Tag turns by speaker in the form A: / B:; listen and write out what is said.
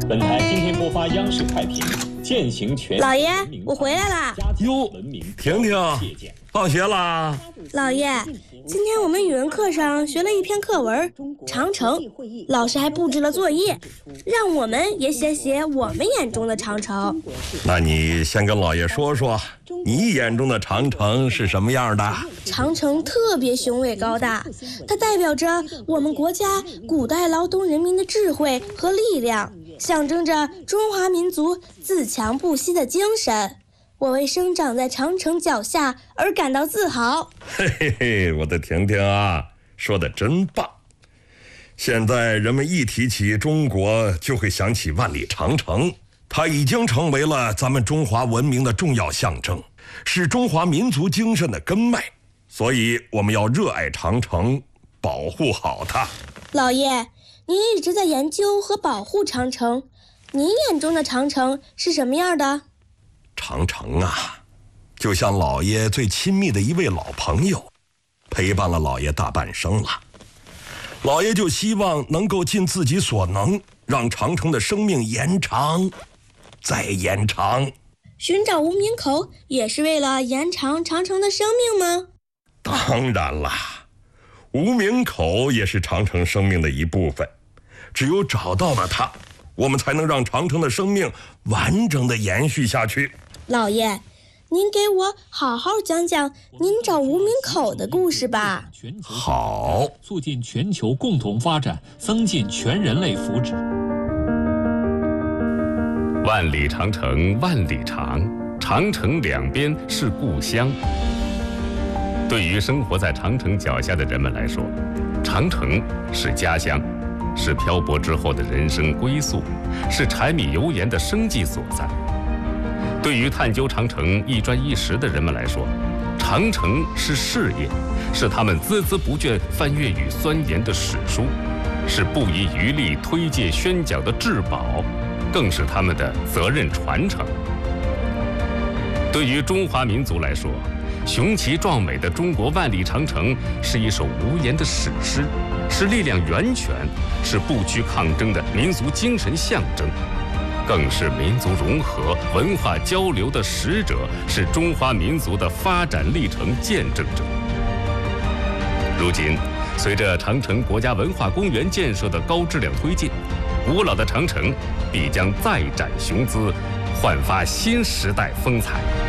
A: 本台今天播发央视开屏，践行全。
B: 老爷，我回来啦。
C: 哟，婷婷，放学啦。
B: 老爷，今天我们语文课上学了一篇课文《长城》，老师还布置了作业，让我们也写写我们眼中的长城。
C: 那你先跟老爷说说，你眼中的长城是什么样的？
B: 长城特别雄伟高大，它代表着我们国家古代劳动人民的智慧和力量，象征着中华民族自强不息的精神。我为生长在长城脚下而感到自豪。
C: 嘿嘿嘿，我的婷婷啊，说得真棒。现在人们一提起中国，就会想起万里长城，它已经成为了咱们中华文明的重要象征，是中华民族精神的根脉。所以我们要热爱长城，保护好它。
B: 老爷，您一直在研究和保护长城，您眼中的长城是什么样的？
C: 长城啊，就像老爷最亲密的一位老朋友，陪伴了老爷大半生了。老爷就希望能够尽自己所能，让长城的生命延长再延长。
B: 寻找无名口也是为了延长长城的生命吗？
C: 当然啦，无名口也是长城生命的一部分。只有找到了它，我们才能让长城的生命完整的延续下去。
B: 老爷，您给我好好讲讲您找无名口的故事吧。
C: 好，
A: 促进全球共同发展，增进全人类福祉。
D: 万里长城万里长，长城两边是故乡。对于生活在长城脚下的人们来说，长城是家乡，是漂泊之后的人生归宿，是柴米油盐的生计所在。对于探究长城一砖一石的人们来说，长城是事业，是他们孜孜不倦翻阅与钻研的史书，是不遗余力推介宣讲的至宝，更是他们的责任传承。对于中华民族来说，雄奇壮美的中国万里长城是一首无言的史诗，是力量源泉，是不屈抗争的民族精神象征，更是民族融合、文化交流的使者，是中华民族的发展历程见证者。如今，随着长城国家文化公园建设的高质量推进，古老的长城必将再展雄姿，焕发新时代风采。